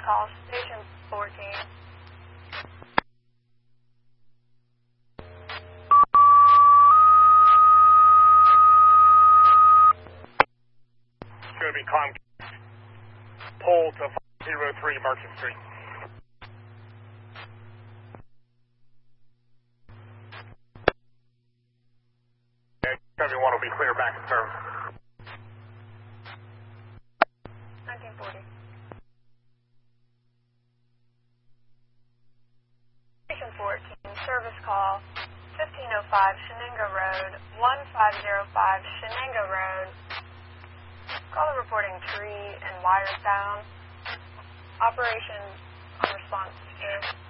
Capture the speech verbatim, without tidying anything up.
call, station fourteen. It's going to be Comcast. Pull to five oh three Merchant Street. Everyone will be clear back in service. nineteen forty. Station fourteen, service call, fifteen oh five Shenango Road, one five oh five Shenango Road. Caller reporting tree and wires down. Operation on response is